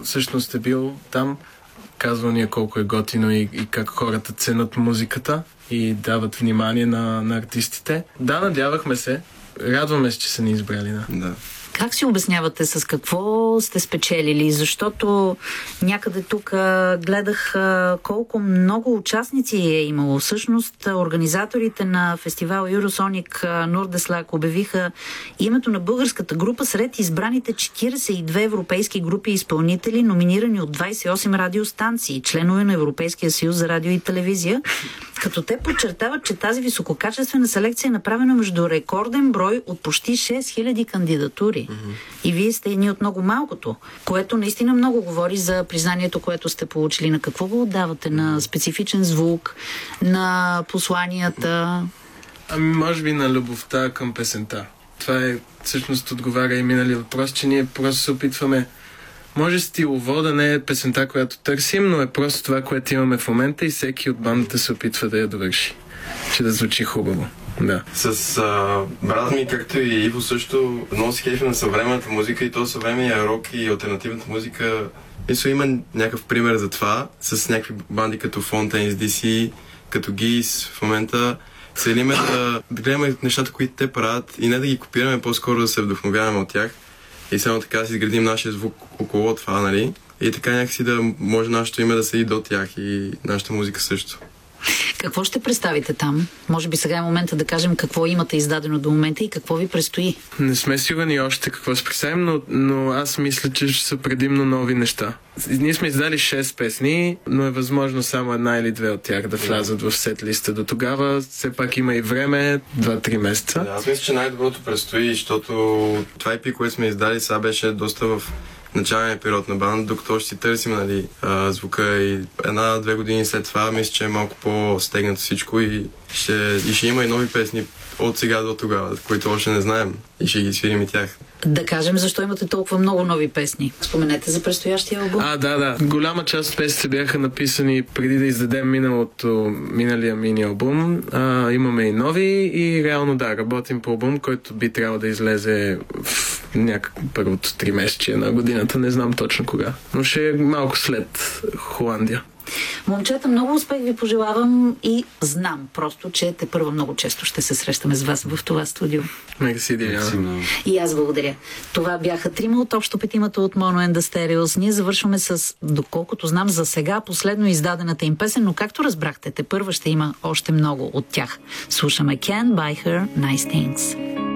всъщност е бил там, казва ни колко е готино и как хората ценят музиката и дават внимание на артистите. Да, надявахме се. Радваме се, че са ни избрали. Да. Как си обяснявате с какво сте спечелили? Защото някъде тук гледах колко много участници е имало. Всъщност организаторите на фестивал Юросоник Нордеслак обявиха името на българската група сред избраните 42 европейски групи изпълнители, номинирани от 28 радиостанции, членове на Европейския съюз за радио и телевизия, като те подчертават, че тази висококачествена селекция е направена между рекорден брой от почти 6000 кандидатури. И вие сте едни от много малкото, което наистина много говори за признанието, което сте получили. На какво го отдавате? На специфичен звук, на посланията? Може би на любовта към песента. Това е, всъщност отговаря и миналия въпрос, че ние просто се опитваме. Може стилово да не е песента, която търсим, но е просто това, което имаме в момента и всеки от бандата се опитва да я довърши. Че да звучи хубаво. Да. С брат ми, както и Иво също, много се кефи на съвременната музика и то съвременния рок и алтернативната музика. Мисля, има някакъв пример за това, с някакви банди като Fontaines DC, като Geese в момента. Целиме да гледаме нещата, които те правят и не да ги копираме, по-скоро да се вдъхновяваме от тях. И само така да си изградим нашия звук около това, нали? И така някакси да може нашето име да седи до тях и нашата музика също. Какво ще представите там? Може би сега е момента да кажем какво имате издадено до момента и какво ви предстои. Не сме сигурни още какво ще представим, но аз мисля, че ще са предимно нови неща. Ние сме издали 6 песни, но е възможно само една или две от тях да влязат в сет-листа. До тогава все пак има и време, 2-3 месеца. Да, аз мисля, че най-доброто предстои, защото това EP, което сме издали, сега беше доста в началния период на банда, докато ще си търсим, нали, звука и 1-2 години след това мисля, че е малко по-стегнато всичко и ще има и нови песни от сега до тогава, които още не знаем и ще ги свирим и тях. Да кажем защо имате толкова много нови песни. Споменете за предстоящия албум. Да. Голяма част от песните бяха написани преди да издадем миналия мини албум. Имаме и нови и реално работим по албум, който би трябвало да излезе в първото 3 месече на годината. Не знам точно кога. Но ще е малко след Холандия. Момчета, много успех ви пожелавам и знам просто, че тепърва много често ще се срещаме с вас в това студио. Мерси, Диляна. И аз благодаря. Това бяха 3 от общо 5 от Mono and the Stereos. Ние завършваме с, доколкото знам, за сега последно издадената им песен, но както разбрахте, тепърва ще има още много от тях. Слушаме Can't Buy Her Nice Things.